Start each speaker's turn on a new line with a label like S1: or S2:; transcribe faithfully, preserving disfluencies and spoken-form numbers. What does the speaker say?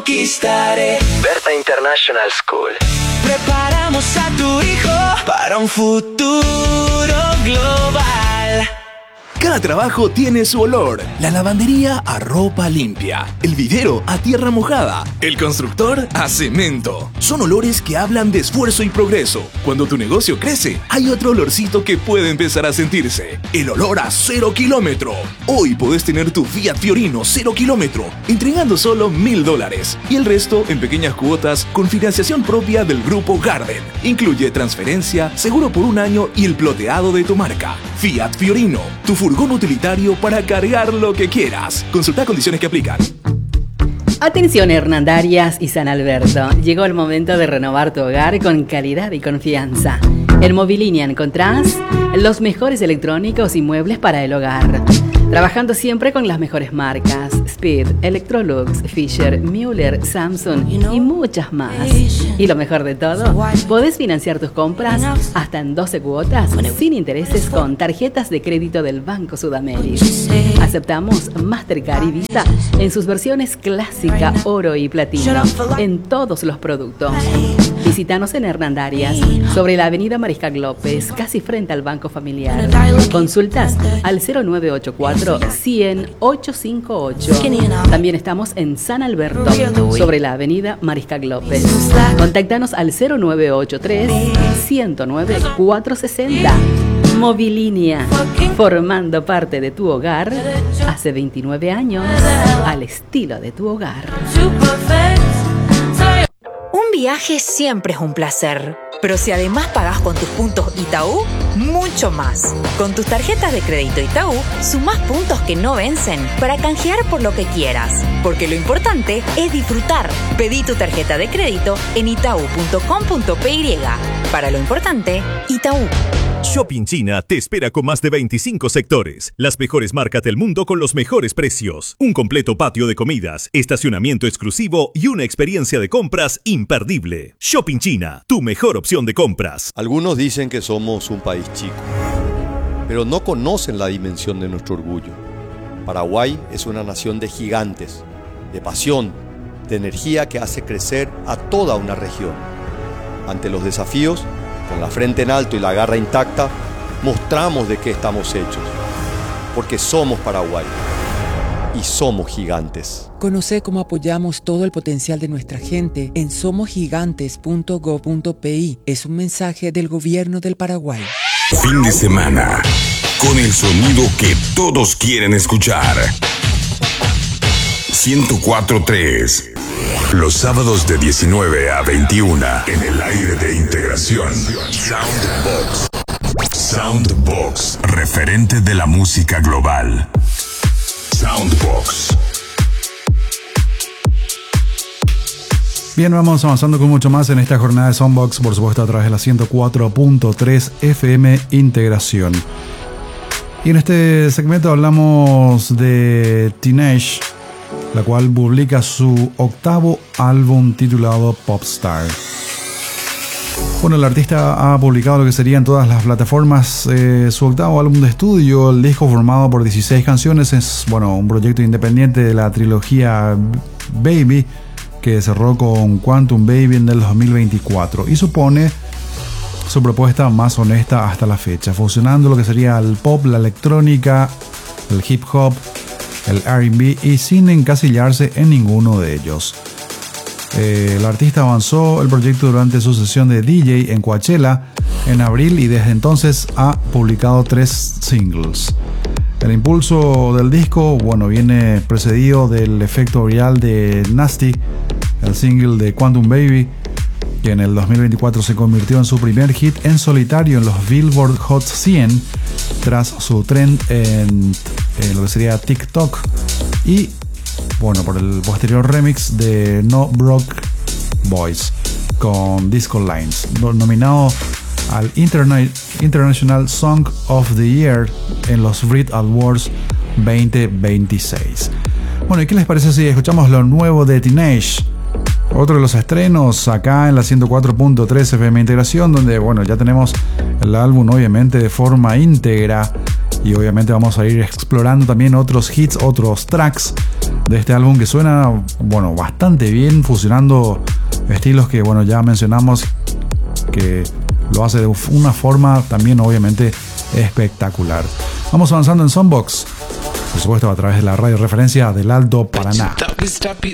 S1: Conquistaré.
S2: Berta International School.
S1: Preparamos a tu hijo para un futuro global.
S3: Cada trabajo tiene su olor. La lavandería a ropa limpia, el vivero a tierra mojada, el constructor a cemento. Son olores que hablan de esfuerzo y progreso. Cuando tu negocio crece, hay otro olorcito que puede empezar a sentirse. El olor a cero kilómetro. Hoy podés tener tu Fiat Fiorino cero kilómetro, entregando solo mil dólares. Y el resto en pequeñas cuotas con financiación propia del Grupo Garden. Incluye transferencia, seguro por un año y el ploteado de tu marca. Fiat Fiorino, tu furgón utilitario para cargar lo que quieras. Consulta condiciones que aplican.
S4: Atención Hernandarias y San Alberto. Llegó el momento de renovar tu hogar con calidad y confianza. En Mobilinia encontrás los mejores electrónicos y muebles para el hogar. Trabajando siempre con las mejores marcas: Speed, Electrolux, Fisher, Müller, Samsung y muchas más. Y lo mejor de todo, podés financiar tus compras hasta en doce cuotas sin intereses con tarjetas de crédito del Banco Sudamérica. Aceptamos Mastercard y Visa en sus versiones clásica, oro y platino en todos los productos. Visítanos en Hernandarias, sobre la avenida Mariscal López, casi frente al Banco Familiar. Consultas al cero nueve ocho cuatro, cien, ochocientos cincuenta y ocho. También estamos en San Alberto, sobre la avenida Mariscal López. Contáctanos al cero nueve ocho tres, ciento nueve, cuatrocientos sesenta. Mobilinia, formando parte de tu hogar hace veintinueve años, al estilo de tu hogar.
S5: Un viaje siempre es un placer, pero si además pagás con tus puntos Itaú, mucho más. Con tus tarjetas de crédito Itaú, sumás puntos que no vencen para canjear por lo que quieras. Porque lo importante es disfrutar. Pedí tu tarjeta de crédito en itaú punto com punto pe y. Para lo importante, Itaú.
S6: Shopping China te espera con más de veinticinco sectores, las mejores marcas del mundo con los mejores precios, un completo patio de comidas, estacionamiento exclusivo y una experiencia de compras imperdible. Shopping China, tu mejor opción de compras.
S7: Algunos dicen que somos un país chico, pero no conocen la dimensión de nuestro orgullo. Paraguay es una nación de gigantes, de pasión, de energía que hace crecer a toda una región. Ante los desafíos, con la frente en alto y la garra intacta, mostramos de qué estamos hechos. Porque somos Paraguay. Y somos gigantes.
S8: Conoce cómo apoyamos todo el potencial de nuestra gente en somos gigantes punto gob punto pe. Es un mensaje del gobierno del Paraguay.
S9: Fin de semana, con el sonido que todos quieren escuchar. ciento cuatro punto tres. Los sábados de diecinueve a veintiuno en el aire de integración. Soundbox. Soundbox, referente de la música global. Soundbox.
S10: Bien, vamos avanzando con mucho más en esta jornada de Soundbox, por supuesto a través de la ciento cuatro punto tres F M Integración. Y en este segmento hablamos de Teenage, la cual publica su octavo álbum titulado Popstar. Bueno, el artista ha publicado lo que sería en todas las plataformas eh, su octavo álbum de estudio. El disco, formado por dieciséis canciones, es bueno un proyecto independiente de la trilogía Baby, que cerró con Quantum Baby en el dos mil veinticuatro y supone su propuesta más honesta hasta la fecha, fusionando lo que sería el pop, la electrónica, el hip hop, el R and B y sin encasillarse en ninguno de ellos. Eh, el artista avanzó el proyecto durante su sesión de D J en Coachella en abril y desde entonces ha publicado tres singles. El impulso del disco, bueno, viene precedido del efecto viral de Nasty, el single de Quantum Baby, que en el dos mil veinticuatro se convirtió en su primer hit en solitario en los Billboard Hot cien tras su trend en, en lo que sería TikTok y bueno, por el posterior remix de No Broke Boys con Disco Lines, nominado al Interna- International Song of the Year en los Brit Awards veinte veintiséis. Bueno, ¿y qué les parece si escuchamos lo nuevo de Teenage? Otro de los estrenos acá en la ciento cuatro punto tres F M Integración, donde bueno, ya tenemos el álbum obviamente de forma íntegra y obviamente vamos a ir explorando también otros hits, otros tracks de este álbum que suena, bueno, bastante bien, fusionando estilos que, bueno, ya mencionamos, que lo hace de una forma también obviamente espectacular. Vamos avanzando en Soundbox, por supuesto a través de la radio referencia del Alto Paraná.